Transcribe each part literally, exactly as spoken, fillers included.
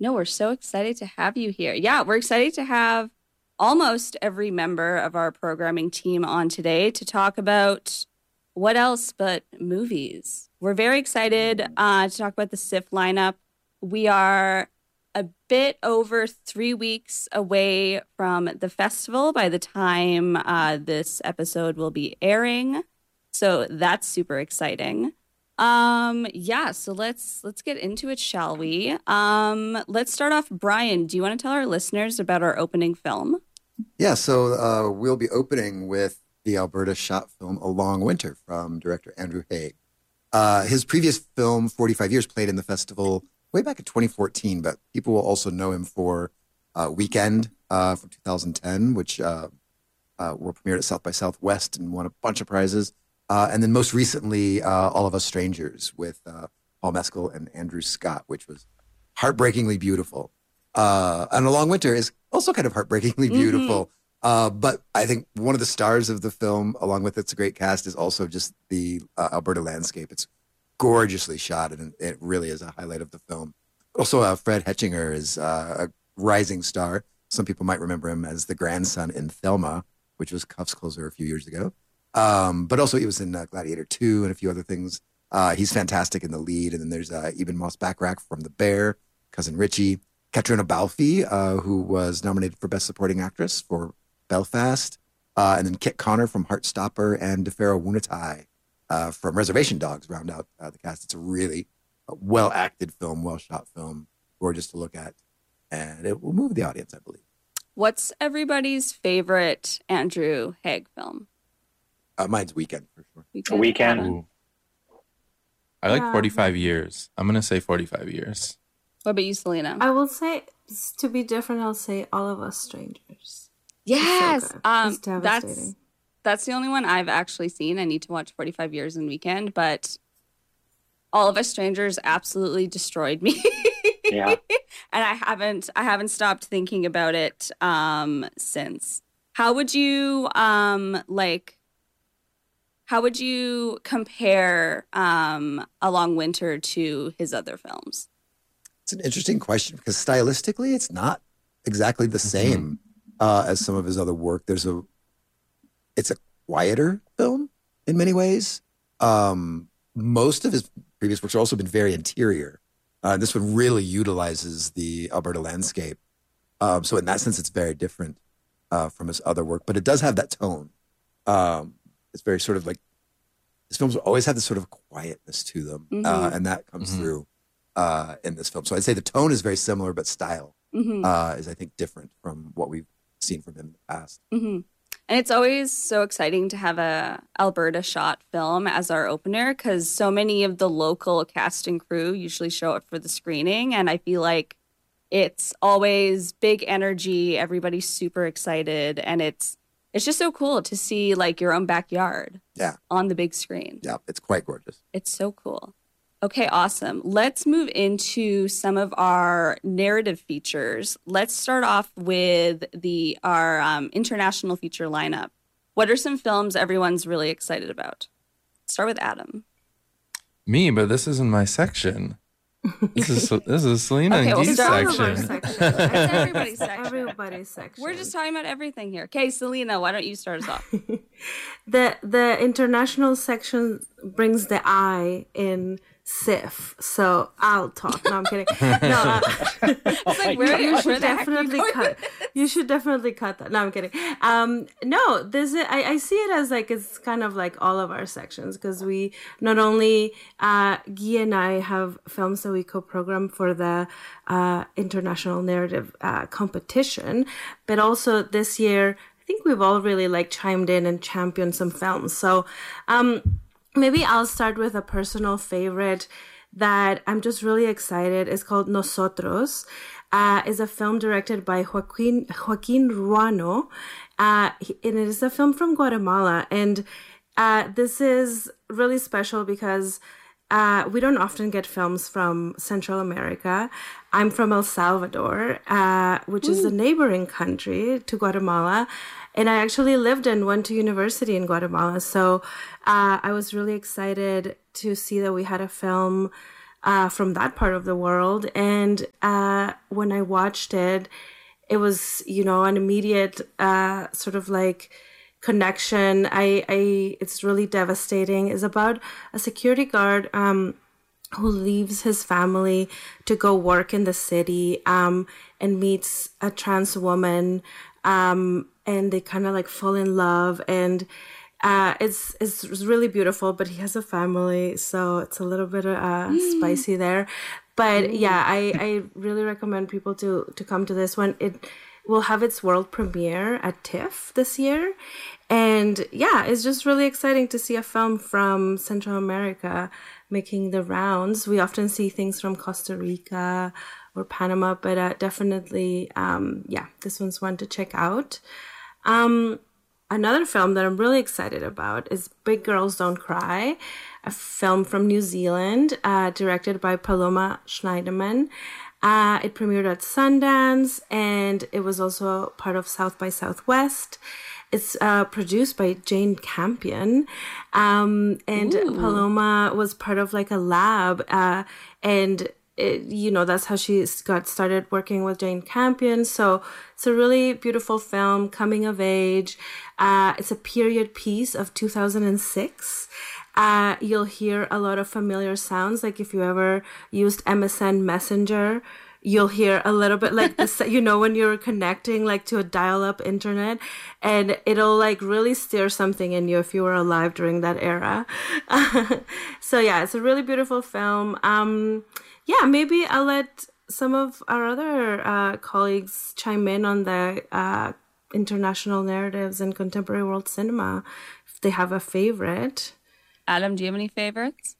No, we're so excited to have you here. Yeah, we're excited to have almost every member of our programming team on today to talk about what else but movies. We're very excited uh, to talk about the S I F lineup. We are a bit over three weeks away from the festival by the time uh, this episode will be airing. So that's super exciting. Um, yeah, so let's let's get into it, shall we? Um, let's start off. Brian, do you want to tell our listeners about our opening film? Yeah, so uh, we'll be opening with the Alberta shot film A Long Winter from director Andrew Haigh. Uh, his previous film, forty-five years, played in the festival way back in twenty fourteen, but people will also know him for uh, Weekend uh, from two thousand ten, which uh, uh, were premiered at South by Southwest and won a bunch of prizes. Uh, and then most recently, uh, All of Us Strangers with uh, Paul Mescal and Andrew Scott, which was heartbreakingly beautiful. Uh, and A Long Winter is also kind of heartbreakingly beautiful. Mm-hmm. Uh, but I think one of the stars of the film, along with its great cast, is also just the uh, Alberta landscape. It's gorgeously shot, and it really is a highlight of the film. Also, uh, Fred Hetchinger is uh, a rising star. Some people might remember him as the grandson in Thelma, which was Cuff's closer a few years ago. Um, but also he was in uh, Gladiator two and a few other things. Uh, he's fantastic in the lead. And then there's uh, Eben Moss-Backrack from The Bear, Cousin Richie, Catriona Balfe, uh, who was nominated for Best Supporting Actress for Belfast, uh, and then Kit Connor from Heartstopper and DeFaro Wunatai uh, from Reservation Dogs round out uh, the cast. It's a really uh, well-acted film, well-shot film, gorgeous to look at, and it will move the audience, I believe. What's everybody's favorite Andrew Haigh film? Uh, mine's Weekend, for sure. Weekend. Weekend. Ooh. I like yeah. forty-five years. I'm going to say forty-five years. What about you, Selena? I will say, to be different, I'll say All of Us Strangers. Yes. So um, that's, that's the only one I've actually seen. I need to watch forty-five years in Weekend, but All of Us Strangers absolutely destroyed me. Yeah. And I haven't, I haven't stopped thinking about it um, since. How would you, um, like... How would you compare um, A Long Winter to his other films? It's an interesting question because stylistically, it's not exactly the same uh, as some of his other work. There's a, it's a quieter film in many ways. Um, most of his previous works have also been very interior. Uh, this one really utilizes the Alberta landscape. Um, so in that sense, it's very different uh, from his other work, but it does have that tone. Um, It's very sort of like, his films always have this sort of quietness to them. Mm-hmm. Uh, and that comes mm-hmm. through uh, in this film. So I'd say the tone is very similar, but style mm-hmm. uh, is, I think, different from what we've seen from him in the past. Mm-hmm. And it's always so exciting to have a Alberta shot film as our opener because so many of the local cast and crew usually show up for the screening. And I feel like it's always big energy. Everybody's super excited. And it's It's just so cool to see like your own backyard yeah. on the big screen. Yeah, it's quite gorgeous. It's so cool. Okay, awesome. Let's move into some of our narrative features. Let's start off with the our um, international feature lineup. What are some films everyone's really excited about? Start with Adam. Me, but this isn't my section. This is this is Selena okay, and we'll Gee's section. section. It's everybody's section. Everybody's section. We're just talking about everything here. Okay, Selena, why don't you start us off? the the international section brings the I in S I F, so I'll talk. No, I'm kidding. No, uh, it's like, where, you where should definitely cut. You should definitely cut that. No, I'm kidding. Um, no, this is, I, I see it as like it's kind of like all of our sections because we not only uh, Guy and I have films that we co-program for the uh, international narrative uh, competition, but also this year I think we've all really like chimed in and championed some films. So. Um, Maybe I'll start with a personal favorite that I'm just really excited. It's called Nosotros. Uh, it's a film directed by Joaquin, Joaquin Ruano. Uh, and it is a film from Guatemala. And uh, this is really special because uh, we don't often get films from Central America. I'm from El Salvador, uh, which Ooh. is a neighboring country to Guatemala. And I actually lived and went to university in Guatemala. So uh, I was really excited to see that we had a film uh, from that part of the world. And uh, when I watched it, it was, you know, an immediate uh, sort of like connection. I, I, it's really devastating. It's about a security guard um, who leaves his family to go work in the city um, and meets a trans woman, um, and they kind of like fall in love, and uh, it's it's really beautiful. But he has a family, so it's a little bit uh, mm. spicy there. But mm. yeah, I, I really recommend people to to come to this one. It will have its world premiere at TIFF this year, and yeah, it's just really exciting to see a film from Central America making the rounds. We often see things from Costa Rica or Panama, but uh, definitely, um, yeah, this one's one to check out. Um, another film that I'm really excited about is Big Girls Don't Cry, a film from New Zealand, uh, directed by Paloma Schneiderman. Uh, it premiered at Sundance, and it was also part of South by Southwest. It's uh, produced by Jane Campion, um, and Ooh. Paloma was part of like a lab, uh, and it, you know, that's how she got started working with Jane Campion. So it's a really beautiful film, coming of age. Uh, it's a period piece of two thousand six. Uh, you'll hear a lot of familiar sounds, like if you ever used M S N Messenger, you'll hear a little bit like this, you know, when you're connecting like to a dial-up internet, and it'll like really stir something in you if you were alive during that era. So yeah, it's a really beautiful film. Um, yeah, maybe I'll let some of our other uh, colleagues chime in on the uh, international narratives in contemporary world cinema if they have a favorite. Adam, do you have any favorites?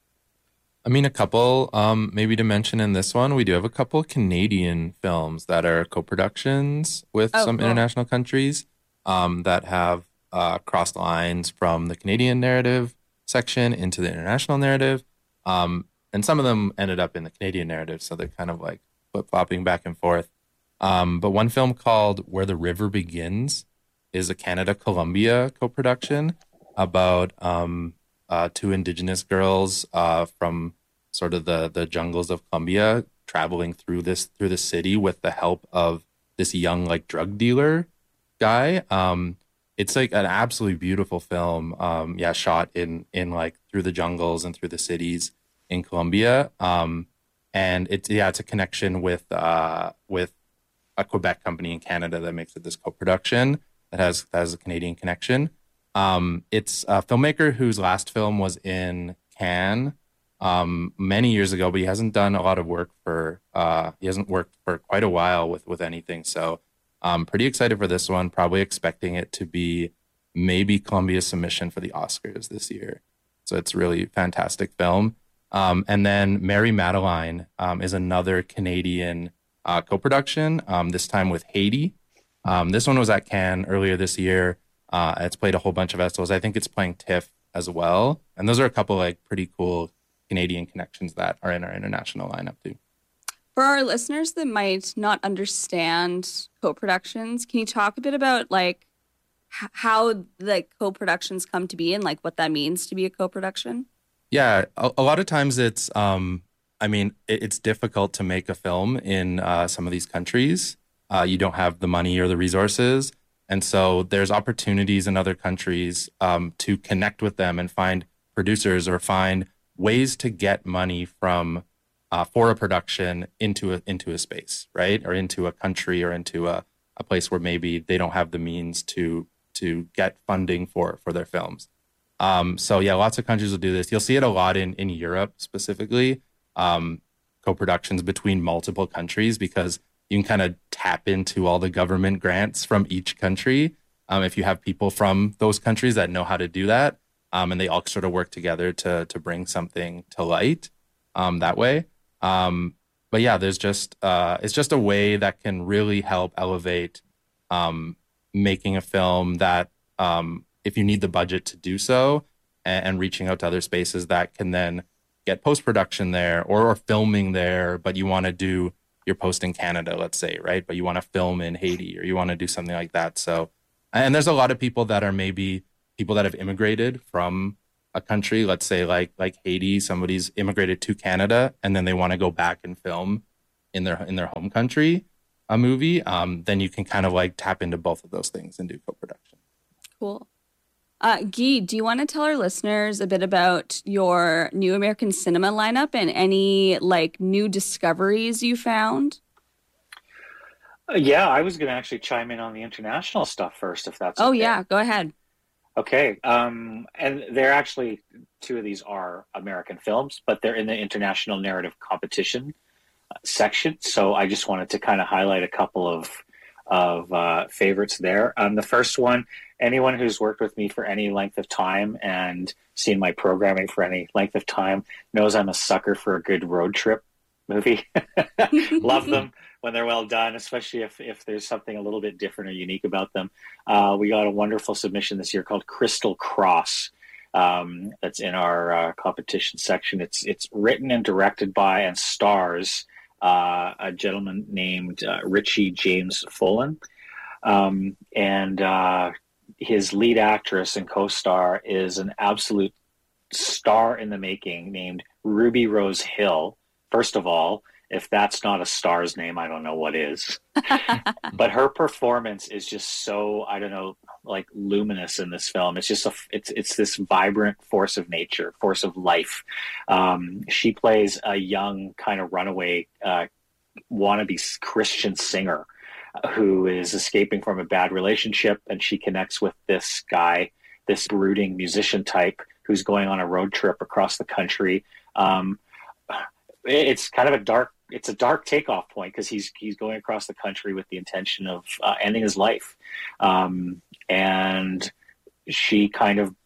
I mean, a couple. Um, maybe to mention in this one, we do have a couple Canadian films that are co-productions with oh, some cool. international countries um, that have uh, crossed lines from the Canadian narrative section into the international narrative. Um, and some of them ended up in the Canadian narrative, so they're kind of like flip-flopping back and forth. Um, but one film called Where the River Begins is a Canada-Colombia co-production about... Um, Uh, two indigenous girls uh, from sort of the, the jungles of Colombia traveling through this through the city with the help of this young like drug dealer guy. Um, it's like an absolutely beautiful film. Um, yeah, shot in in like through the jungles and through the cities in Colombia. Um, and it's yeah, it's a connection with uh, with a Quebec company in Canada that makes it this co-production that has that has a Canadian connection. Um, it's a filmmaker whose last film was in Cannes um, many years ago, but he hasn't done a lot of work for, uh, he hasn't worked for quite a while with, with anything. So I'm pretty excited for this one, probably expecting it to be maybe Colombia's submission for the Oscars this year. So it's a really fantastic film. Um, and then Mary Madeline um, is another Canadian uh, co-production, um, this time with Haiti. Um, this one was at Cannes earlier this year. Uh, it's played a whole bunch of festivals. I think it's playing TIFF as well. And those are a couple like pretty cool Canadian connections that are in our international lineup too. For our listeners that might not understand co-productions, can you talk a bit about like h- how the co-productions come to be and like what that means to be a co-production? Yeah, a, a lot of times it's, um, I mean, it, it's difficult to make a film in uh, some of these countries. Uh, you don't have the money or the resources. And so there's opportunities in other countries um, to connect with them and find producers or find ways to get money from uh, for a production into a, into a space, right? Or into a country or into a, a place where maybe they don't have the means to to get funding for, for their films. Um, so yeah, lots of countries will do this. You'll see it a lot in, in Europe specifically, um, co-productions between multiple countries because you can kind of tap into all the government grants from each country. Um, if you have people from those countries that know how to do that, um, and they all sort of work together to to bring something to light um, that way. Um, but yeah, there's just uh, it's just a way that can really help elevate um, making a film that um, if you need the budget to do so, and, and reaching out to other spaces that can then get post-production there or, or filming there, but you want to do your post in Canada, let's say, right? But you want to film in Haiti or you want to do something like that. So, and there's a lot of people that are maybe people that have immigrated from a country, let's say like like Haiti, somebody's immigrated to Canada and then they want to go back and film in their in their home country a movie, um, then you can kind of like tap into both of those things and do co-production. Cool. Uh, Guy, do you want to tell our listeners a bit about your New American Cinema lineup and any like new discoveries you found? Uh, yeah, I was going to actually chime in on the international stuff first, if that's oh okay. yeah, go ahead. Okay, um, and they're actually, two of these are American films, but they're in the international narrative competition section. So I just wanted to kind of highlight a couple of of uh, favorites there. Um, the first one, anyone who's worked with me for any length of time and seen my programming for any length of time knows I'm a sucker for a good road trip movie. Love them when they're well done, especially if, if there's something a little bit different or unique about them. Uh, we got a wonderful submission this year called Crystal Cross. Um, that's in our uh, competition section. It's it's written and directed by and stars uh, a gentleman named uh, Richie James Folan. Um, and uh, his lead actress and co-star is an absolute star in the making named Ruby Rose Hill. First of all, if that's not a star's name, I don't know what is. But her performance is just so, I don't know, like luminous in this film. It's just a, it's it's this vibrant force of nature, force of life. Um, she plays a young kind of runaway uh, wannabe Christian singer who is escaping from a bad relationship, and she connects with this guy, this brooding musician type who's going on a road trip across the country. Um, it's kind of a dark it's a dark takeoff point because he's he's going across the country with the intention of uh, ending his life, um, and she kind of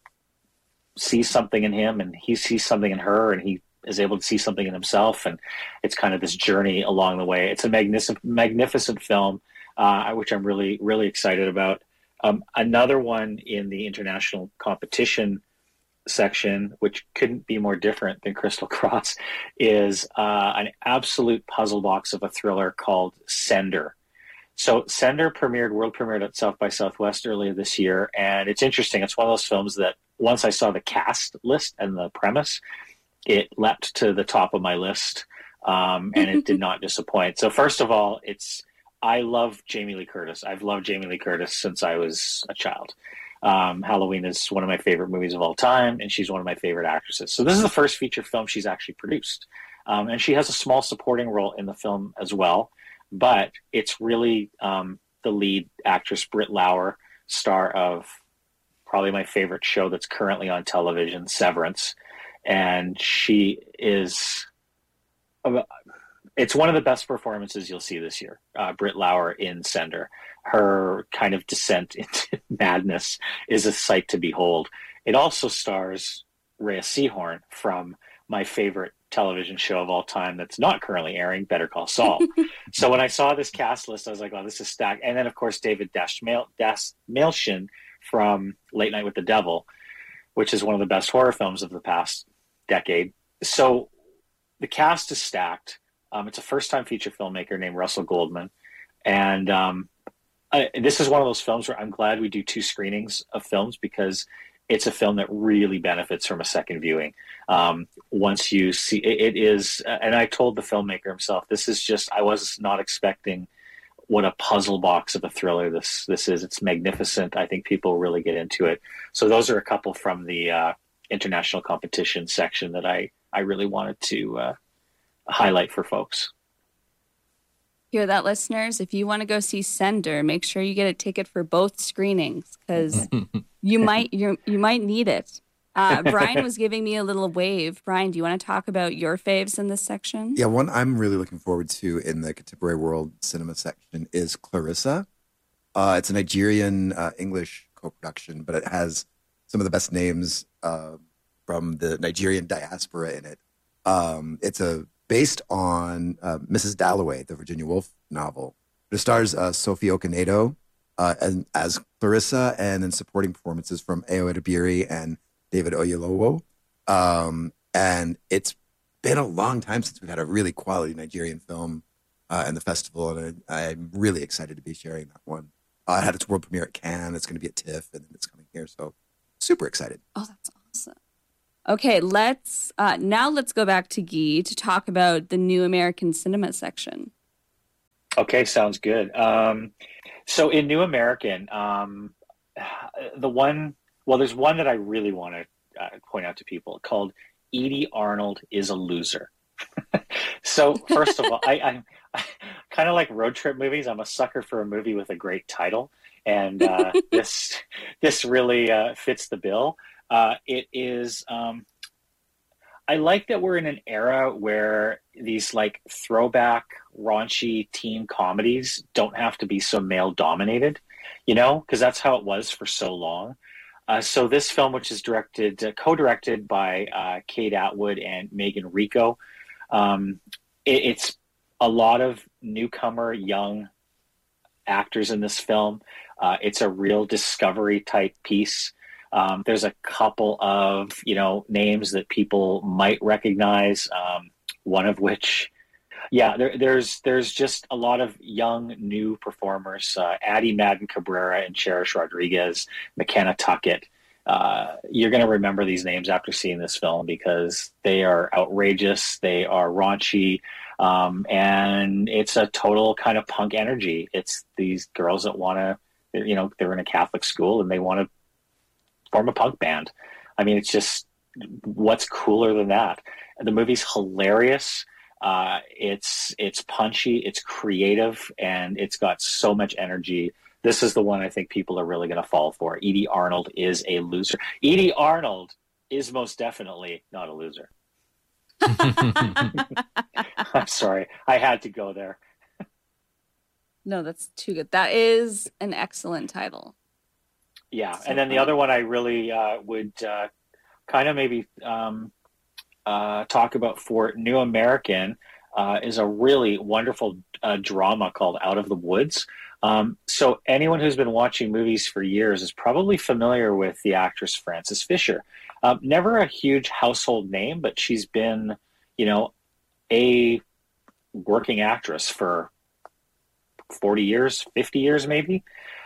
sees something in him, and he sees something in her, and he is able to see something in himself, and it's kind of this journey along the way. It's a magnificent magnificent film, uh, which I'm really really excited about. Um, another one in the international competition section, which couldn't be more different than Crystal Cross, is uh, an absolute puzzle box of a thriller called Sender. So Sender premiered, world premiered at South by Southwest earlier this year, and it's interesting. It's one of those films that once I saw the cast list and the premise, it leapt to the top of my list, um, and it did not disappoint. So first of all, it's I love Jamie Lee Curtis. I've loved Jamie Lee Curtis since I was a child. Um, Halloween is one of my favorite movies of all time, and she's one of my favorite actresses. So this is the first feature film she's actually produced. Um, and she has a small supporting role in the film as well, but it's really um, the lead actress, Britt Lauer, star of probably my favorite show that's currently on television, Severance. And she is, it's one of the best performances you'll see this year, uh, Britt Lauer in Sender. Her kind of descent into madness is a sight to behold. It also stars Rhea Seehorn from my favorite television show of all time that's not currently airing, Better Call Saul. So when I saw this cast list, I was like, oh, this is stacked. And then, of course, David Dastmalchian from Late Night with the Devil, which is one of the best horror films of the past decade. So the cast is stacked. Um, it's a first-time feature filmmaker named Russell Goldman. And um, I, this is one of those films where I'm glad we do two screenings of films because it's a film that really benefits from a second viewing. Um, once you see it, it is, and I told the filmmaker himself, this is just, I was not expecting what a puzzle box of a thriller this this is. It's magnificent. I think people really get into it. So those are a couple from the uh, international competition section that I, I really wanted to uh, highlight for folks. Hear that, listeners? If you want to go see Sender, make sure you get a ticket for both screenings because you might you you might need it. Uh, Brian was giving me a little wave. Brian, do you want to talk about your faves in this section? Yeah, one I'm really looking forward to in the Contemporary World Cinema section is Clarissa. Uh, it's a Nigerian uh, English co-production, but it has some of the best names uh, from the Nigerian diaspora in it. Um, it's a based on uh, Missus Dalloway, the Virginia Woolf novel. It stars uh, Sophie Okonedo uh, as, as Clarissa, and then supporting performances from Ayo Edebiri and David Oyelowo. Um, and it's been a long time since we've had a really quality Nigerian film uh, in the festival, and I, I'm really excited to be sharing that one. Uh, it had its world premiere at Cannes. It's going to be at TIFF, and then it's coming here, so super excited. Oh, that's awesome. Okay, let's uh, now let's go back to Guy to talk about the New American Cinema section. Okay, sounds good. Um, so in New American, um, the one, well, there's one that I really want to uh, point out to people called Edie Arnold is a Loser. So first of all, I, I, I kind of like road trip movies. I'm a sucker for a movie with a great title, and uh, this this really uh, fits the bill. Uh, it is. Um, I like that we're in an era where these like throwback raunchy teen comedies don't have to be so male dominated, you know, because that's how it was for so long. Uh, so this film, which is directed, uh, co-directed by uh, Kate Atwood and Megan Rico, um, it, it's a lot of newcomer young actors in this film. Uh, it's a real discovery type piece. Um, there's a couple of, you know, names that people might recognize. Um, one of which, yeah, there, there's there's just a lot of young new performers. Uh, Addie Madden Cabrera and Cherish Rodriguez, McKenna Tuckett. Uh, you're going to remember these names after seeing this film because they are outrageous. They are raunchy. Um, and it's a total kind of punk energy. It's these girls that want to, you know, they're in a Catholic school and they want to form a punk band. I mean, it's just, what's cooler than that? The movie's hilarious. Uh, it's it's punchy, it's creative, and it's got so much energy. This is the one I think people are really going to fall for. Edie Arnold is a loser. Edie Arnold is most definitely not a loser. I'm sorry. I had to go there. No, that's too good. That is an excellent title. Yeah, so and then funny. the other one I really uh, would uh, kind of maybe um, uh, talk about for New American uh, is a really wonderful uh, drama called Out of the Woods. Um, so anyone who's been watching movies for years is probably familiar with the actress Frances Fisher. Um, never a huge household name, but she's been, you know, a working actress for forty years, fifty years maybe.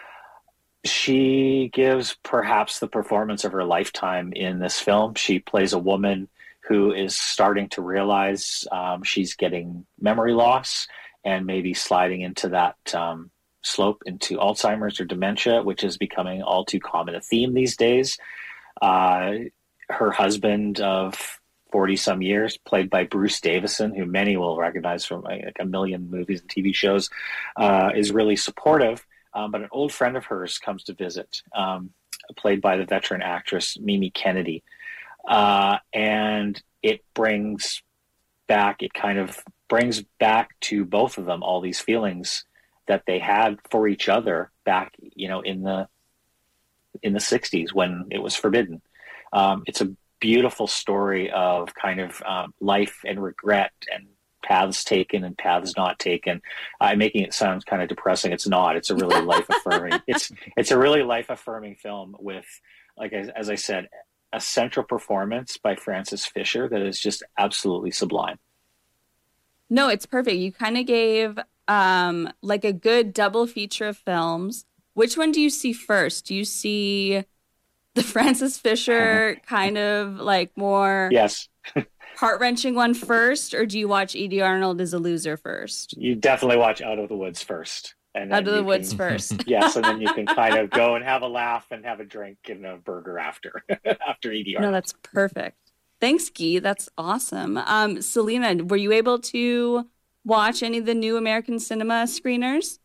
She gives perhaps the performance of her lifetime in this film. She plays a woman who is starting to realize um, she's getting memory loss and maybe sliding into that um, slope into Alzheimer's or dementia, which is becoming all too common a theme these days. Uh, her husband of forty some years, played by Bruce Davison, who many will recognize from like a million movies and T V shows, uh, is really supportive. Um, but an old friend of hers comes to visit, um, played by the veteran actress Mimi Kennedy. Uh, and it brings back, it kind of brings back to both of them all these feelings that they had for each other back, you know, in the in the sixties when it was forbidden. Um, it's a beautiful story of kind of um, life and regret and paths taken and paths not taken. I'm making it sound kind of depressing. It's not. It's a really life affirming. It's it's a really life affirming film with, like as, as I said, a central performance by Frances Fisher that is just absolutely sublime. No, it's perfect. You kind of gave um, like a good double feature of films. Which one do you see first? Do you see the Frances Fisher kind of like more yes heart-wrenching one first, or do you watch Edie Arnold as a Loser first? You definitely watch Out of the Woods first. And Out of the can, Woods first. Yes, and then you can kind of go and have a laugh and have a drink and a burger after after Edie Arnold. No, that's perfect. Thanks, Guy. That's awesome. Um, Selena, were you able to watch any of the New American Cinema screeners?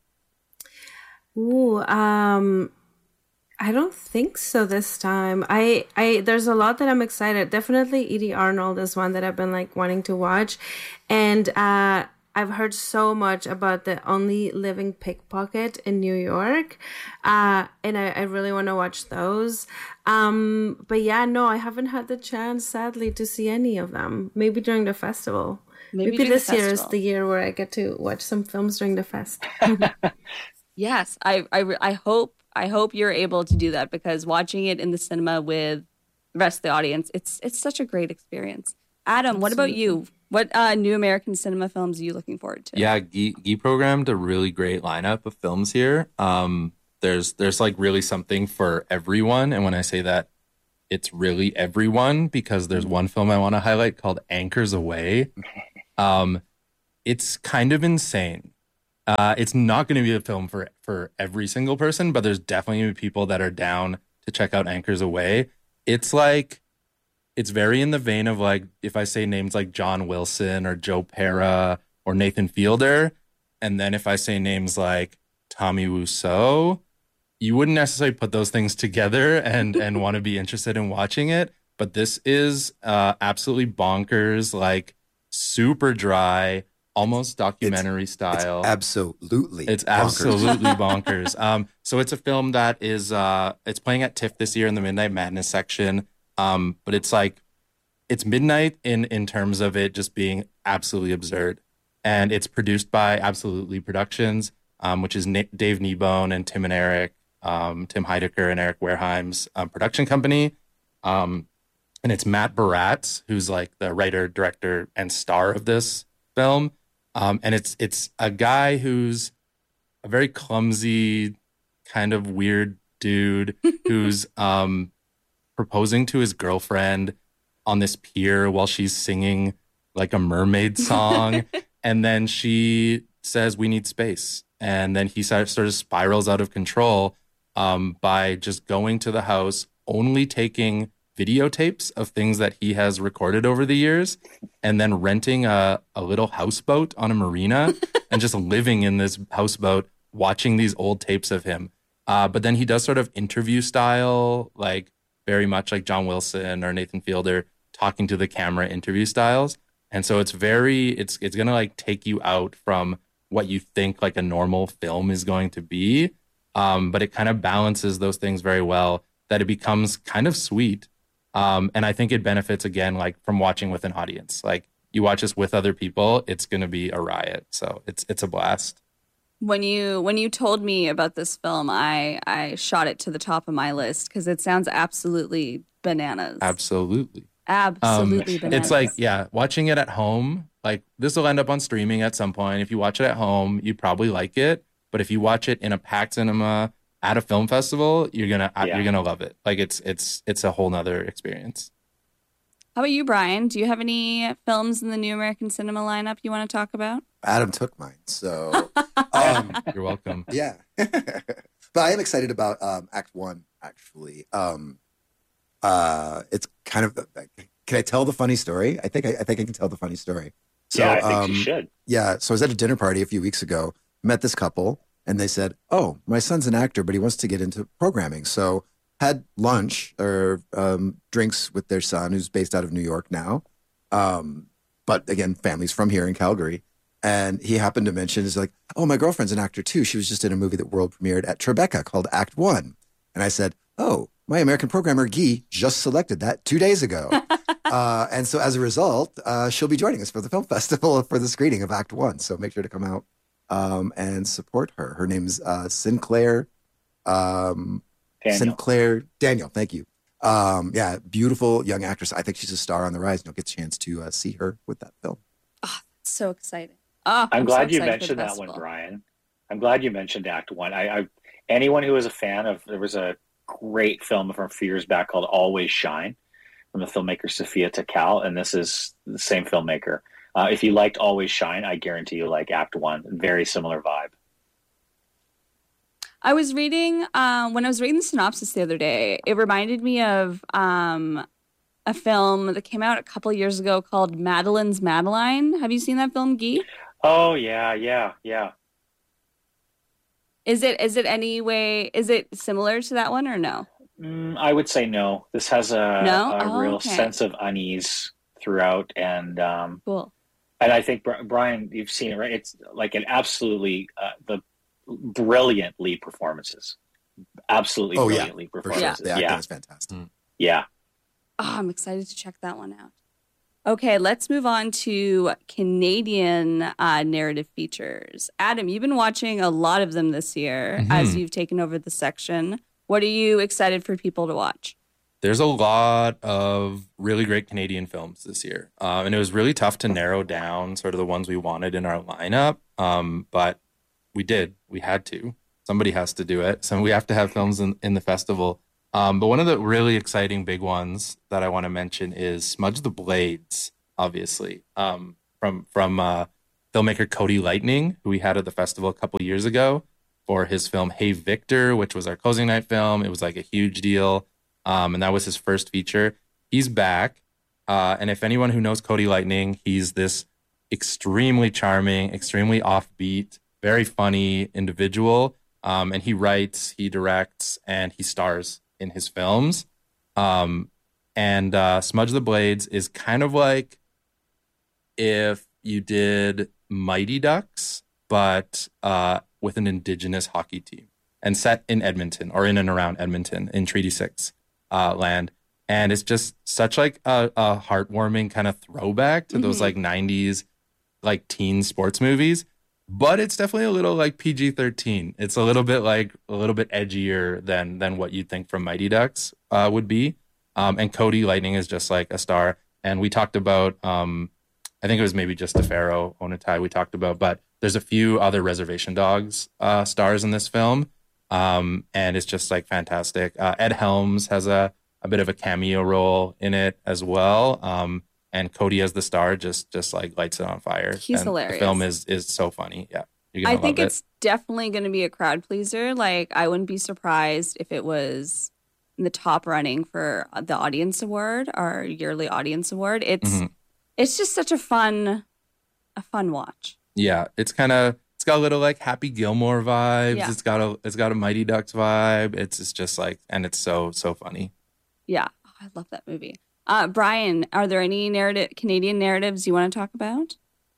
Ooh, um, I don't think so this time. I, I, there's a lot that I'm excited. Definitely Edie Arnold is one that I've been like wanting to watch. And, uh, I've heard so much about the Only Living Pickpocket in New York. Uh, and I, I really want to watch those. Um, but yeah, no, I haven't had the chance, sadly, to see any of them. Maybe during the festival. Maybe, Maybe this the year is the year where I get to watch some films during the fest. Yes, I, I, I hope I hope you're able to do that, because watching it in the cinema with the rest of the audience, it's it's such a great experience. Adam, Absolutely. What about you? What uh, New American Cinema films are you looking forward to? Yeah, Guy, Guy programmed a really great lineup of films here. Um, there's there's like really something for everyone, and when I say that, it's really everyone, because there's one film I want to highlight called Anchors Aweigh. Um, it's kind of insane. Uh, it's not going to be a film for, for every single person, but there's definitely going to be people that are down to check out Anchors Aweigh. It's like, it's very in the vein of like, if I say names like John Wilson or Joe Pera or Nathan Fielder, and then if I say names like Tommy Wiseau, you wouldn't necessarily put those things together and, and want to be interested in watching it. But this is uh, absolutely bonkers, like super dry, almost documentary it's, style. It's absolutely It's bonkers. absolutely bonkers. Um, so it's a film that is, uh, it's playing at TIFF this year in the Midnight Madness section. Um, but it's like, it's midnight in, in terms of it just being absolutely absurd. And it's produced by Absolutely Productions, um, which is Na- Dave Kneebone and Tim and Eric, um, Tim Heidecker and Eric Wareheim's um, production company. Um, and it's Matt Baratz, who's like the writer, director, and star of this film. Um, and it's it's a guy who's a very clumsy, kind of weird dude who's um, proposing to his girlfriend on this pier while she's singing like a mermaid song. And then she says, "We need space." And then he sort of spirals out of control um, by just going to the house, only taking videotapes of things that he has recorded over the years, and then renting a, a little houseboat on a marina and just living in this houseboat, watching these old tapes of him. Uh, but then he does sort of interview style, like very much like John Wilson or Nathan Fielder, talking to the camera interview styles. And so it's very, it's it's going to like take you out from what you think like a normal film is going to be. Um, but it kind of balances those things very well, that it becomes kind of sweet. Um, and I think it benefits, again, like from watching with an audience. Like you watch this with other people, it's going to be a riot. So it's it's a blast. When you when you told me about this film, I, I shot it to the top of my list because it sounds absolutely bananas. Absolutely. Absolutely um, bananas. It's like, yeah, watching it at home, like this will end up on streaming at some point. If you watch it at home, you probably like it. But if you watch it in a packed cinema at a film festival, you're gonna yeah. you're gonna love it. Like it's it's it's a whole nother experience. How about you, Brian? Do you have any films in the New American Cinema lineup you want to talk about? Adam took mine, so um, you're welcome. Yeah, but I am excited about um, Act One. Actually, um, uh, it's kind of. Can I tell the funny story? I think I, I think I can tell the funny story. So, yeah, I think um, you should. Yeah, so I was at a dinner party a few weeks ago. Met this couple, and they said, "Oh, my son's an actor, but he wants to get into programming." So had lunch or um, drinks with their son, who's based out of New York now. Um, but again, family's from here in Calgary. And he happened to mention, is like, "Oh, my girlfriend's an actor too. She was just in a movie that world premiered at Tribeca called Act One." And I said, "Oh, my American programmer, Guy, just selected that two days ago." uh, and so as a result, uh, she'll be joining us for the film festival for the screening of Act One. So make sure to come out um, and support her. Her name's uh, Sinclair. Um, Daniel. Sinclair Daniel, thank you. Um, yeah, beautiful young actress. I think she's a star on the rise. You'll get a chance to uh, see her with that film. Oh, that's so exciting. Oh, I'm, I'm glad so you mentioned that one, Brian. I'm glad you mentioned Act One. I, I anyone who is a fan of, there was a great film from a few years back called Always Shine from the filmmaker Sophia Takal, and this is the same filmmaker. Uh, if you liked Always Shine, I guarantee you like Act One. Very similar vibe. I was reading, uh, when I was reading the synopsis the other day, it reminded me of um, a film that came out a couple of years ago called Madeline's Madeline. Have you seen that film, Guy? Oh, yeah, yeah, yeah. Is it is it any way, is it similar to that one or no? Mm, I would say no. This has a, no? a oh, real okay. sense of unease throughout. And um, cool. And I think, Brian, you've seen it, right? It's like an absolutely, uh, the brilliant lead performances. Absolutely oh, brilliant yeah, lead for performances. Sure. The acting yeah. is fantastic. Mm. Yeah. Oh, I'm excited to check that one out. Okay, let's move on to Canadian uh, narrative features. Adam, you've been watching a lot of them this year mm-hmm. as you've taken over the section. What are you excited for people to watch? There's a lot of really great Canadian films this year. Uh, and it was really tough to narrow down sort of the ones we wanted in our lineup. Um, but we did. We had to. Somebody has to do it. So we have to have films in, in the festival. Um, but one of the really exciting big ones that I want to mention is Smudge the Blades, obviously, um, from from uh, filmmaker Cody Lightning, who we had at the festival a couple years ago for his film Hey Victor, which was our closing night film. It was like a huge deal, um, and that was his first feature. He's back, uh, and if anyone who knows Cody Lightning, he's this extremely charming, extremely offbeat, very funny individual, um, and he writes, he directs, and he stars in his films. Um, and uh, Smudge the Blades is kind of like if you did Mighty Ducks, but uh, with an indigenous hockey team and set in Edmonton or in and around Edmonton in Treaty six uh, land. And it's just such like a, a heartwarming kind of throwback to mm-hmm. those like nineties like teen sports movies. But it's definitely a little like P G thirteen. It's a little bit like a little bit edgier than than what you'd think from Mighty Ducks uh, would be. Um, and Cody Lightning is just like a star. And we talked about, um, I think it was maybe just DeFaro Onatai we talked about, but there's a few other Reservation Dogs uh, stars in this film. Um, and it's just like fantastic. Uh, Ed Helms has a, a bit of a cameo role in it as well. Um, And Cody as the star just just like lights it on fire. He's and hilarious. The film is is so funny. Yeah, I think it's it. definitely going to be a crowd pleaser. Like I wouldn't be surprised if it was in the top running for the audience award, our yearly audience award. It's mm-hmm. it's just such a fun a fun watch. Yeah, it's kind of it's got a little like Happy Gilmore vibes. Yeah. It's got a it's got a Mighty Ducks vibe. It's it's just like and it's so so funny. Yeah, oh, I love that movie. Uh, Brian, are there any narrative Canadian narratives you want to talk about?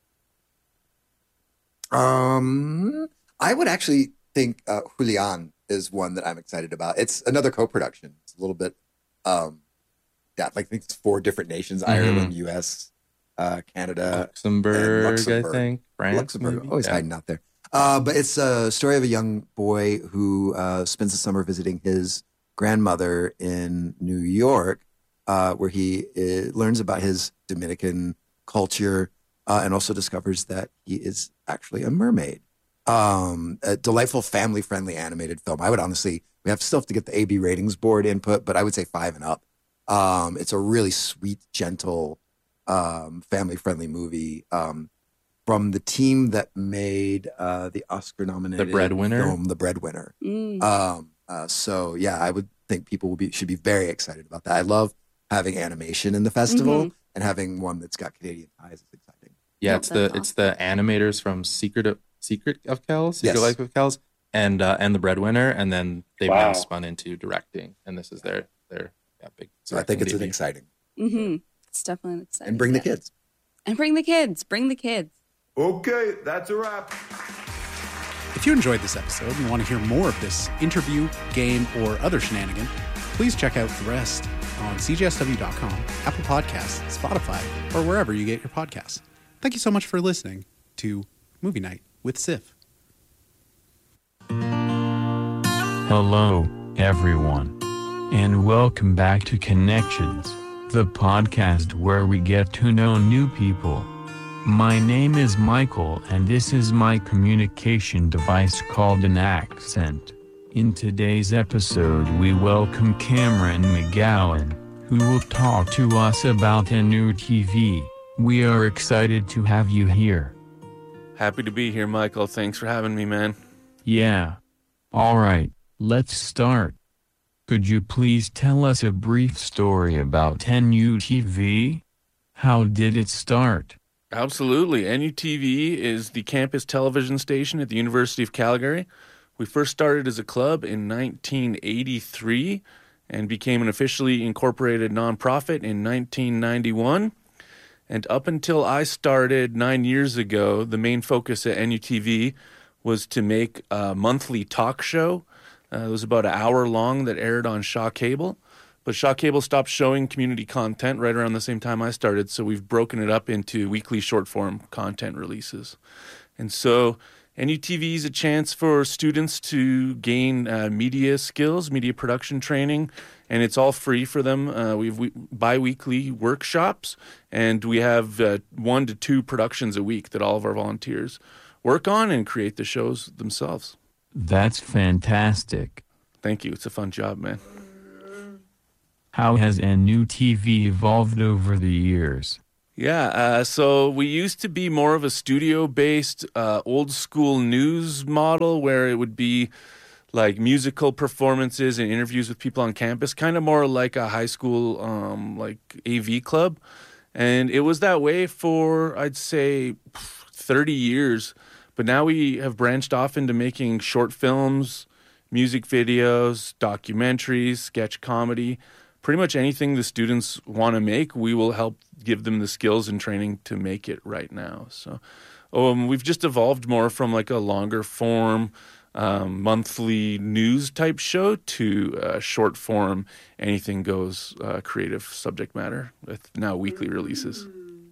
Um, I would actually think uh, Julian is one that I'm excited about. It's another co-production. It's a little bit, um, yeah, like I think it's four different nations: mm-hmm. Ireland, U S, uh, Canada, Luxembourg, Luxembourg, I think, France, Luxembourg, maybe? always yeah. hiding out there. Uh, but it's a story of a young boy who uh, spends the summer visiting his grandmother in New York. Uh, where he uh, learns about his Dominican culture uh, and also discovers that he is actually a mermaid. Um, a delightful family-friendly animated film. I would honestly, we have still have to get the A B ratings board input, but I would say five and up. Um, it's a really sweet, gentle, um, family-friendly movie um, from the team that made uh, the Oscar-nominated The Breadwinner? film, The Breadwinner. Mm. Um, uh, so yeah, I would think people will be should be very excited about that. I love having animation in the festival mm-hmm. and having one that's got Canadian ties is exciting. Yeah, it's the awesome. it's the animators from Secret of Secret of Kells, Secret yes. Life of Kells, and uh, and The Breadwinner, and then they've wow. now spun into directing, and this is their their yeah, big. So I think it's an exciting. Mm-hmm. It's definitely an exciting. And bring yeah. the kids. And bring the kids. Bring the kids. Okay, that's a wrap. If you enjoyed this episode and want to hear more of this interview, game, or other shenanigan, please check out the rest on C J S W dot com, Apple Podcasts, Spotify, or wherever you get your podcasts. Thank you so much for listening to Movie Night with Sif. Hello, everyone. And welcome back to Connections, the podcast where we get to know new people. My name is Michael, and this is my communication device called an accent. In today's episode, we welcome Cameron McGowan, who will talk to us about N U T V. We are excited to have you here. Happy to be here, Michael. Thanks for having me, man. Yeah. All right, let's start. Could you please tell us a brief story about N U T V? How did it start? Absolutely. N U T V is the campus television station at the University of Calgary. We first started as a club in nineteen eighty-three and became an officially incorporated nonprofit in nineteen ninety-one. And up until I started nine years ago, the main focus at N U T V was to make a monthly talk show. Uh, it was about an hour long that aired on Shaw Cable. But Shaw Cable stopped showing community content right around the same time I started, so we've broken it up into weekly short-form content releases. And so N U T V is a chance for students to gain uh, media skills, media production training, and it's all free for them. Uh, we have we- bi-weekly workshops, and we have uh, one to two productions a week that all of our volunteers work on and create the shows themselves. That's fantastic. Thank you. It's a fun job, man. How has N U T V evolved over the years? Yeah, uh, so we used to be more of a studio-based, uh, old-school news model where it would be like musical performances and interviews with people on campus, kind of more like a high school um, like A V club. And it was that way for, I'd say, thirty years. But now we have branched off into making short films, music videos, documentaries, sketch comedy. Pretty much anything the students want to make, we will help give them the skills and training to make it right now. So um, we've just evolved more from like a longer form, um, monthly news type show to uh, short form, anything goes uh, creative subject matter with now weekly releases.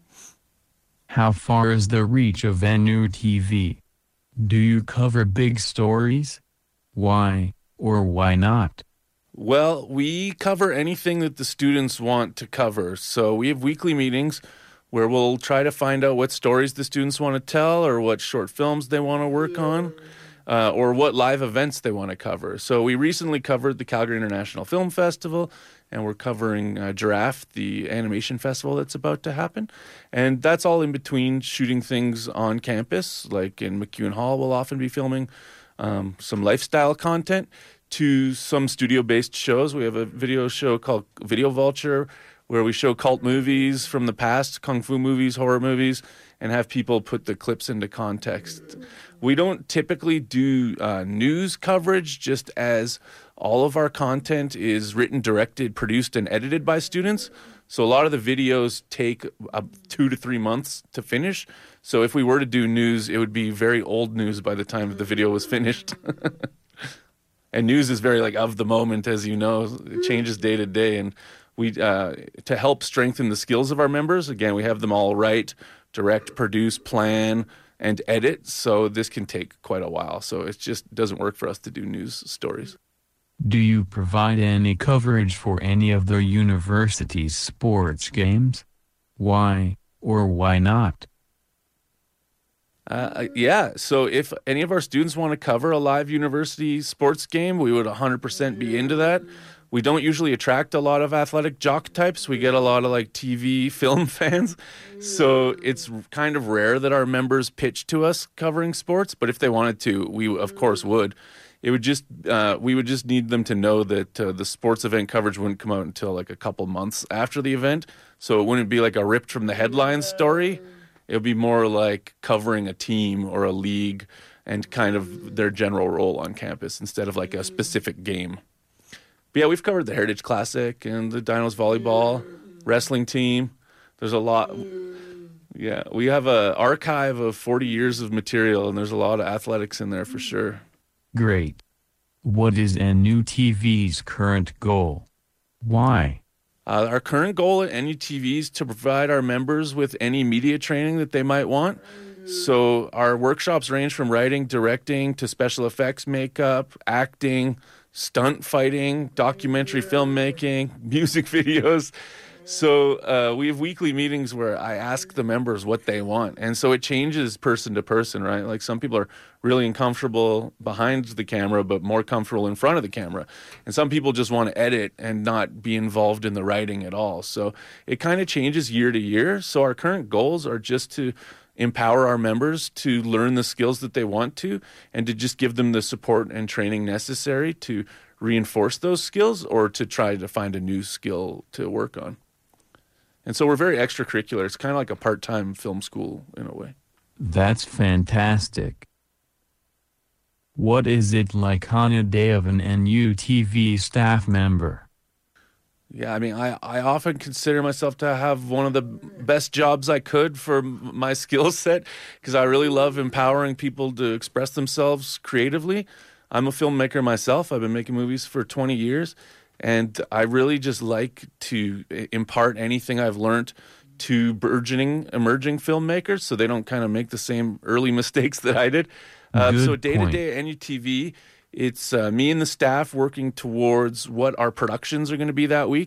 How far is the reach of N U T V? Do you cover big stories? Why or why not? Well, we cover anything that the students want to cover. So we have weekly meetings where we'll try to find out what stories the students want to tell or what short films they want to work on uh, or what live events they want to cover. So we recently covered the Calgary International Film Festival, and we're covering uh, Giraffe, the animation festival that's about to happen. And that's all in between shooting things on campus, like in MacEwan Hall we'll often be filming um, some lifestyle content, to some studio-based shows. We have a video show called Video Vulture where we show cult movies from the past, kung fu movies, horror movies, and have people put the clips into context. We don't typically do uh, news coverage, just as all of our content is written, directed, produced, and edited by students. So a lot of the videos take uh, two to three months to finish. So if we were to do news, it would be very old news by the time the video was finished. And news is very like of the moment, as you know, it changes day to day. And we, uh, to help strengthen the skills of our members, again, we have them all write, direct, produce, plan, and edit. So this can take quite a while. So it just doesn't work for us to do news stories. Do you provide any coverage for any of the university's sports games? Why or why not? Uh, yeah, so if any of our students want to cover a live university sports game, we would one hundred percent be into that. We don't usually attract a lot of athletic jock types. We get a lot of like T V film fans. So it's kind of rare that our members pitch to us covering sports, but if they wanted to, we of course would. It would just, uh, we would just need them to know that uh, the sports event coverage wouldn't come out until like a couple months after the event. So it wouldn't be like a ripped from the headlines story. It would be more like covering a team or a league and kind of their general role on campus instead of like a specific game. But yeah, we've covered the Heritage Classic and the Dinos volleyball, wrestling team. There's a lot. Yeah, we have an archive of forty years of material, and there's a lot of athletics in there for sure. Great. What is N U T V's current goal? Why? Uh, our current goal at N U T V is to provide our members with any media training that they might want. So our workshops range from writing, directing, to special effects makeup, acting, stunt fighting, documentary filmmaking, music videos. So uh, we have weekly meetings where I ask the members what they want. And so it changes person to person, right? Like some people are really uncomfortable behind the camera, but more comfortable in front of the camera. And some people just want to edit and not be involved in the writing at all. So it kind of changes year to year. So our current goals are just to empower our members to learn the skills that they want to and to just give them the support and training necessary to reinforce those skills or to try to find a new skill to work on. And so we're very extracurricular. It's kind of like a part-time film school in a way. That's fantastic. What is it like on a day of an N U T V staff member? Yeah, I mean, I, I often consider myself to have one of the best jobs I could for my skill set because I really love empowering people to express themselves creatively. I'm a filmmaker myself. I've been making movies for twenty years. And I really just like to impart anything I've learned to burgeoning, emerging filmmakers so they don't kind of make the same early mistakes that I did. Uh, so day-to-day at N U T V, it's uh, me and the staff working towards what our productions are going to be that week.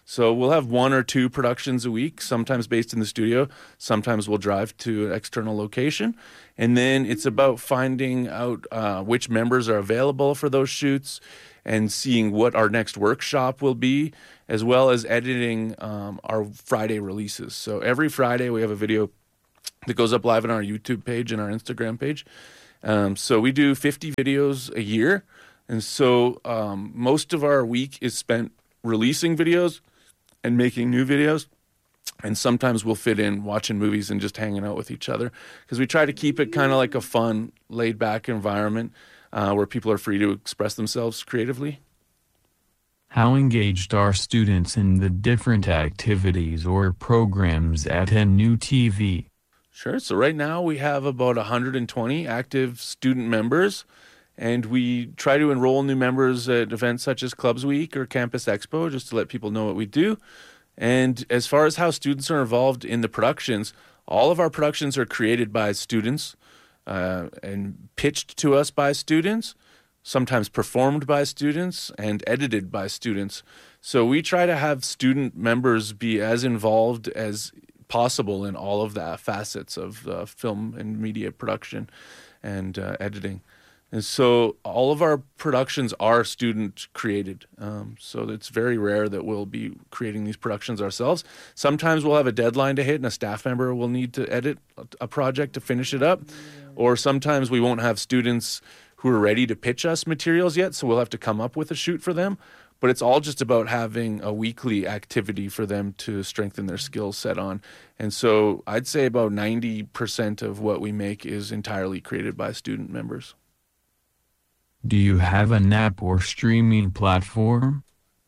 So we'll have one or two productions a week, sometimes based in the studio. Sometimes we'll drive to an external location. And then it's about finding out uh, which members are available for those shoots and seeing what our next workshop will be, as well as editing um, our Friday releases. So every Friday we have a video that goes up live on our YouTube page and our Instagram page. Um, so we do fifty videos a year. And so um, most of our week is spent releasing videos and making new videos. And sometimes we'll fit in watching movies and just hanging out with each other, because we try to keep it kind of like a fun, laid-back environment uh, where people are free to express themselves creatively. How engaged are students in the different activities or programs at N U T V? Sure. So right now we have about one hundred twenty active student members, and we try to enroll new members at events such as Clubs Week or Campus Expo, just to let people know what we do. And as far as how students are involved in the productions, all of our productions are created by students uh, and pitched to us by students, sometimes performed by students, and edited by students. So we try to have student members be as involved as possible in all of the facets of uh, film and media production and uh, editing. And so all of our productions are student created. Um, so it's very rare that we'll be creating these productions ourselves. Sometimes we'll have a deadline to hit and a staff member will need to edit a project to finish it up. Or sometimes we won't have students who are ready to pitch us materials yet, so we'll have to come up with a shoot for them. But it's all just about having a weekly activity for them to strengthen their skill set on. And so I'd say about ninety percent of what we make is entirely created by student members. Do you have an app or streaming platform?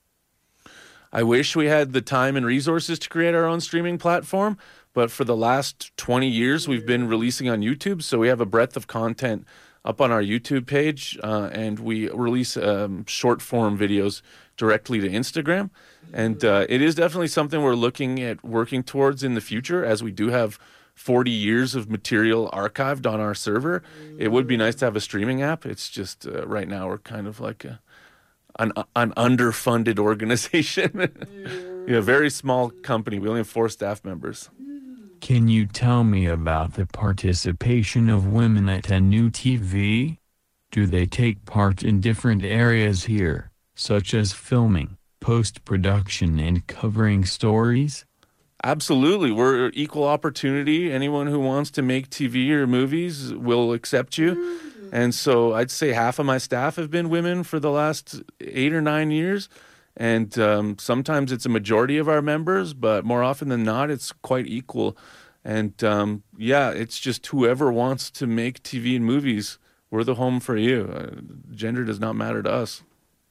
I wish we had the time and resources to create our own streaming platform, but for the last twenty years, we've been releasing on YouTube, so we have a breadth of content up on our YouTube page, uh, and we release um, short-form videos directly to Instagram. And uh, it is definitely something we're looking at working towards in the future, as we do have forty years of material archived on our server. It would be nice to have a streaming app. It's just uh, right now we're kind of like a, an, an underfunded organization. Yeah, very small company. We only have four staff members. Can you tell me about the participation of women at N U T V? Do they take part in different areas here, such as filming, post-production, and covering stories? Absolutely. We're equal opportunity. Anyone who wants to make T V or movies will accept you. And so I'd say half of my staff have been women for the last eight or nine years. And um, sometimes it's a majority of our members, but more often than not, it's quite equal. And um, yeah, it's just whoever wants to make T V and movies, we're the home for you. Uh, gender does not matter to us.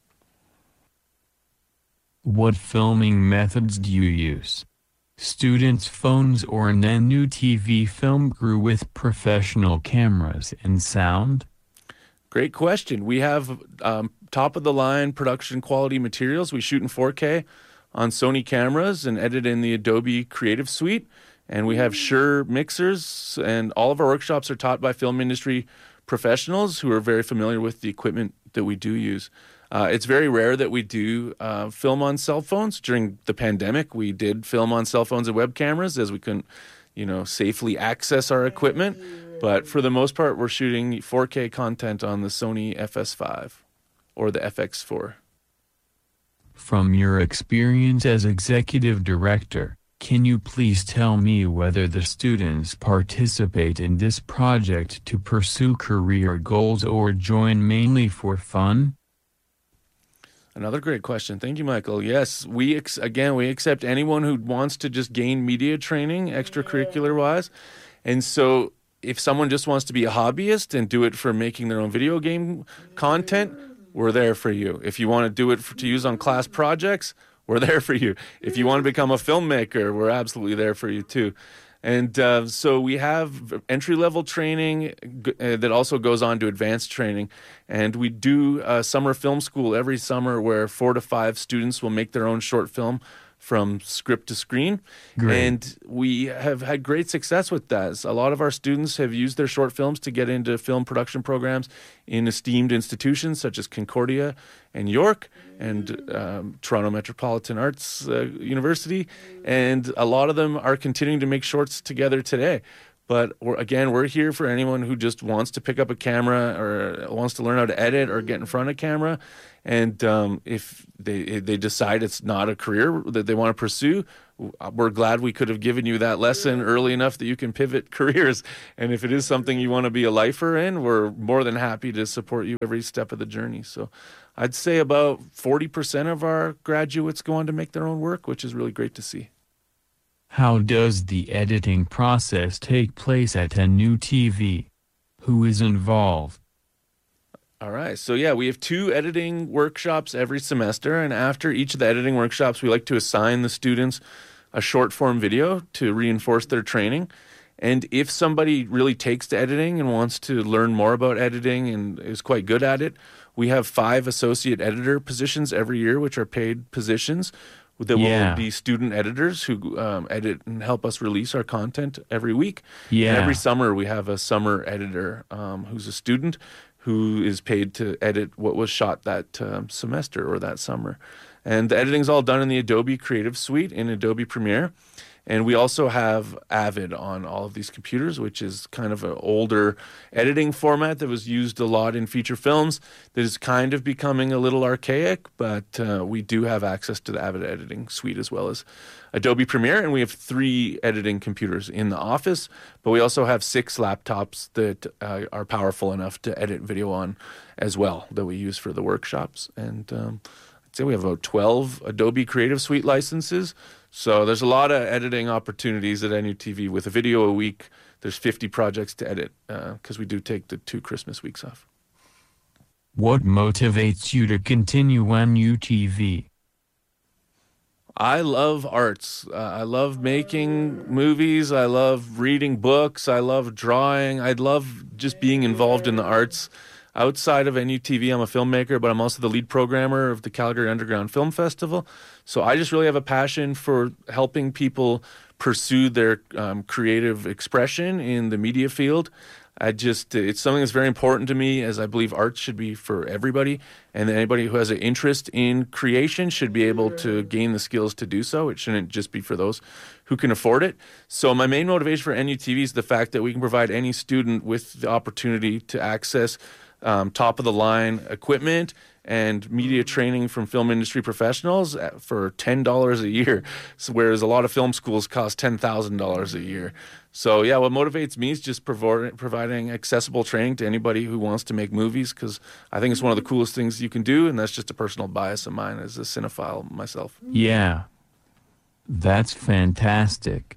What filming methods do you use? Students' phones or an N U T V film crew with professional cameras and sound? Great question. We have um, top-of-the-line production quality materials. We shoot in four K on Sony cameras and edit in the Adobe Creative Suite. And we have Shure mixers, and all of our workshops are taught by film industry professionals who are very familiar with the equipment that we do use. Uh, it's very rare that we do uh, film on cell phones. During the pandemic, we did film on cell phones and web cameras, as we couldn't, you know, safely access our equipment. But for the most part, we're shooting four K content on the Sony F S five or the F X four. From your experience as executive director, can you please tell me whether the students participate in this project to pursue career goals or join mainly for fun? Another great question. Thank you, Michael. Yes, we ex- again, we accept anyone who wants to just gain media training extracurricular-wise. And so if someone just wants to be a hobbyist and do it for making their own video game content, we're there for you. If you want to do it for, to use on class projects, we're there for you. If you want to become a filmmaker, we're absolutely there for you too. And uh, so we have entry-level training uh, that also goes on to advanced training. And we do a summer film school every summer where four to five students will make their own short film from script to screen. Great. And we have had great success with that. A lot of our students have used their short films to get into film production programs in esteemed institutions such as Concordia and York and um, Toronto Metropolitan Arts uh, University. And a lot of them are continuing to make shorts together today. But we're, again, we're here for anyone who just wants to pick up a camera or wants to learn how to edit or get in front of camera. And um, if they if they decide it's not a career that they want to pursue, we're glad we could have given you that lesson early enough that you can pivot careers. And if it is something you want to be a lifer in, we're more than happy to support you every step of the journey. So I'd say about forty percent of our graduates go on to make their own work, which is really great to see. How does the editing process take place at N U T V? Who is involved? All right. So, yeah, we have two editing workshops every semester. And after each of the editing workshops, we like to assign the students a short form video to reinforce their training. And if somebody really takes to editing and wants to learn more about editing and is quite good at it, we have five associate editor positions every year, which are paid positions. That Yeah. will be student editors who um, edit and help us release our content every week. Yeah. And every summer we have a summer editor um, who's a student who is paid to edit what was shot that um, semester or that summer. And the editing's all done in the Adobe Creative Suite in Adobe Premiere. And we also have Avid on all of these computers, which is kind of an older editing format that was used a lot in feature films that is kind of becoming a little archaic, but uh, we do have access to the Avid editing suite as well as Adobe Premiere, and we have three editing computers in the office, but we also have six laptops that uh, are powerful enough to edit video on as well that we use for the workshops. And um, I'd say we have about twelve Adobe Creative Suite licenses. So there's a lot of editing opportunities at N U T V. With a video a week, there's fifty projects to edit because uh, we do take the two Christmas weeks off. What motivates you to continue N U T V? I love arts. Uh, I love making movies. I love reading books. I love drawing. I love just being involved in the arts. Outside of N U T V, I'm a filmmaker, but I'm also the lead programmer of the Calgary Underground Film Festival. So I just really have a passion for helping people pursue their um, creative expression in the media field. I just, it's something that's very important to me, as I believe art should be for everybody. And anybody who has an interest in creation should be able to gain the skills to do so. It shouldn't just be for those who can afford it. So my main motivation for N U T V is the fact that we can provide any student with the opportunity to access Um, top-of-the-line equipment and media training from film industry professionals for ten dollars a year, so, whereas a lot of film schools cost ten thousand dollars a year. So, yeah, what motivates me is just provo- providing accessible training to anybody who wants to make movies, because I think it's one of the coolest things you can do, and that's just a personal bias of mine as a cinephile myself. Yeah. That's fantastic.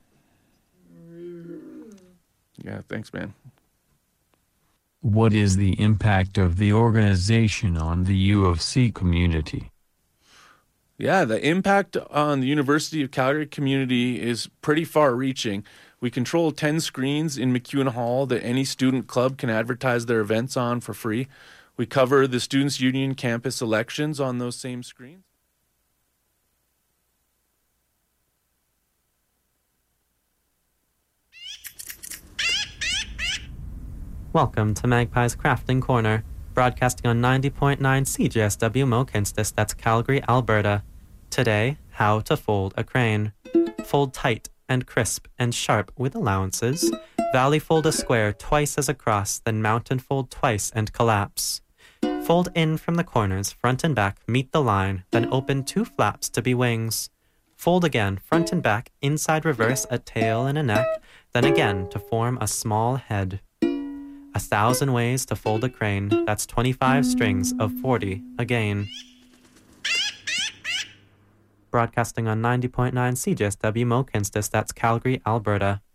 Yeah, thanks, man. What is the impact of the organization on the U of C community? Yeah, the impact on the University of Calgary community is pretty far-reaching. We control ten screens in MacEwan Hall that any student club can advertise their events on for free. We cover the Students' Union campus elections on those same screens. Welcome to Magpie's Crafting Corner, broadcasting on ninety point nine C J S W Mohkinstsis, that's Calgary, Alberta. Today, how to fold a crane. Fold tight and crisp and sharp with allowances. Valley fold a square twice as across, then mountain fold twice and collapse. Fold in from the corners, front and back, meet the line, then open two flaps to be wings. Fold again, front and back, inside reverse, a tail and a neck, then again to form a small head. A thousand ways to fold a crane, that's twenty-five strings of forty again. Broadcasting on ninety point nine C J S W Mohkinstsis, that's Calgary, Alberta.